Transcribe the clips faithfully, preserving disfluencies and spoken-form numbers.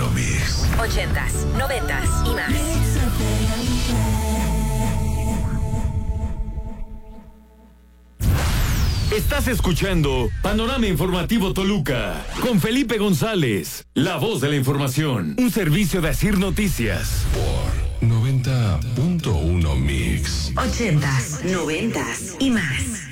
Mix. Ochentas, noventas y más. Estás escuchando Panorama Informativo Toluca con Felipe González, la voz de la información, un servicio de Asir Noticias. Por noventa punto uno Mix. Ochentas, noventas y más.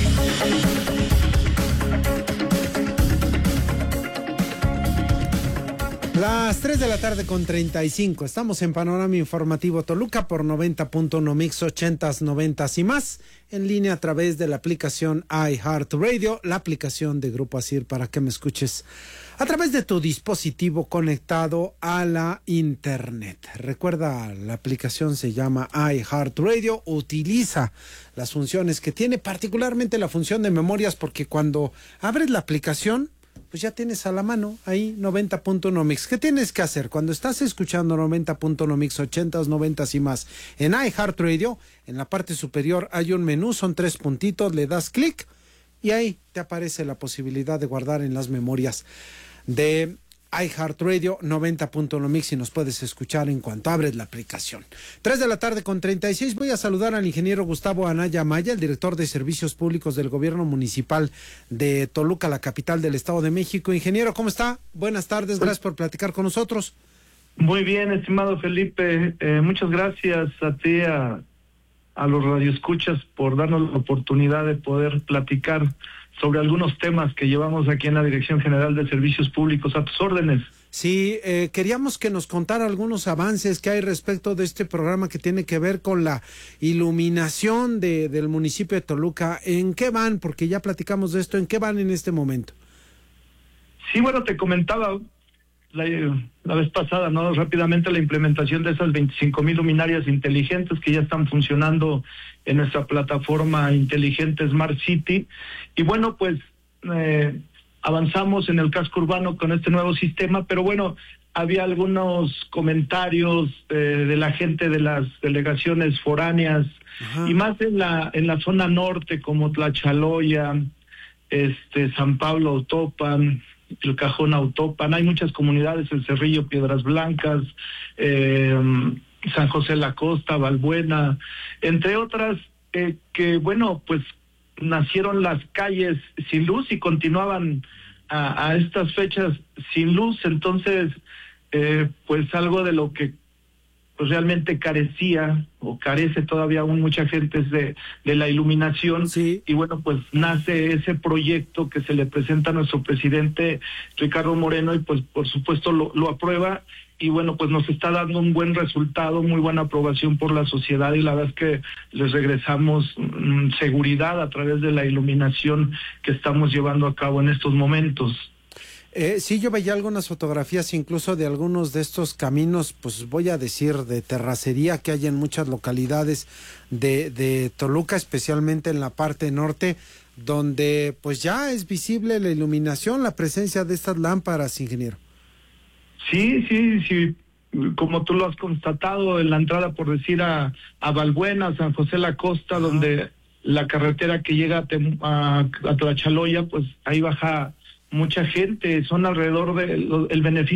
Las tres de la tarde con treinta y cinco. Estamos en Panorama Informativo Toluca por noventa punto uno Mix, ochentas, noventas y más. En línea a través de la aplicación iHeartRadio, la aplicación de Grupo Asir para que me escuches a través de tu dispositivo conectado a la internet. Recuerda, la aplicación se llama iHeartRadio. Utiliza las funciones que tiene, particularmente la función de memorias, porque cuando abres la aplicación, pues ya tienes a la mano ahí noventa punto uno Mix. ¿Qué tienes que hacer? Cuando estás escuchando noventa punto uno Mix, ochentas, noventas y más en iHeartRadio, en la parte superior hay un menú, son tres puntitos, le das clic y ahí te aparece la posibilidad de guardar en las memorias de iHeartRadio noventa punto uno Mix y nos puedes escuchar en cuanto abres la aplicación. tres de la tarde con treinta y seis. Voy a saludar al ingeniero Gustavo Anaya Maya, el director de Servicios Públicos del Gobierno Municipal de Toluca, la capital del Estado de México. Ingeniero, ¿cómo está? Buenas tardes, gracias por platicar con nosotros. Muy bien, estimado Felipe, eh, muchas gracias a ti, a, a los radioescuchas por darnos la oportunidad de poder platicar sobre algunos temas que llevamos aquí en la Dirección General de Servicios Públicos. A tus órdenes. Sí, eh, queríamos que nos contara algunos avances que hay respecto de este programa que tiene que ver con la iluminación de, del municipio de Toluca. ¿En qué van? Porque ya platicamos de esto. ¿En qué van en este momento? Sí, bueno, te comentaba la, la vez pasada, ¿no? Rápidamente la implementación de esas veinticinco mil luminarias inteligentes que ya están funcionando en nuestra plataforma inteligente Smart City. Y bueno, pues eh, avanzamos en el casco urbano con este nuevo sistema, pero bueno, había algunos comentarios eh, de la gente de las delegaciones foráneas. Ajá. Y más en la en la zona norte, como Tlachaloya, este San Pablo Autopan, el Cajón Autopan. Hay muchas comunidades, el Cerrillo, Piedras Blancas, eh, San José La Costa, Valbuena, entre otras, eh, que bueno, pues nacieron las calles sin luz y continuaban a, a estas fechas sin luz. Entonces, eh, pues algo de lo que pues realmente carecía o carece todavía aún mucha gente es de, de la iluminación. Sí. Y bueno, pues nace ese proyecto que se le presenta a nuestro presidente Ricardo Moreno y pues por supuesto lo, lo aprueba y bueno, pues nos está dando un buen resultado, muy buena aprobación por la sociedad y la verdad es que les regresamos mmm, seguridad a través de la iluminación que estamos llevando a cabo en estos momentos. Eh, sí, yo veía algunas fotografías incluso de algunos de estos caminos, pues voy a decir de terracería que hay en muchas localidades de, de Toluca, especialmente en la parte norte, donde pues ya es visible la iluminación, la presencia de estas lámparas, ingeniero. Sí, sí, sí, como tú lo has constatado en la entrada, por decir, a, a Valbuena, San José La Costa, ajá, donde la carretera que llega a, Tem a, a Tlachaloya, pues ahí baja mucha gente, son alrededor del el beneficio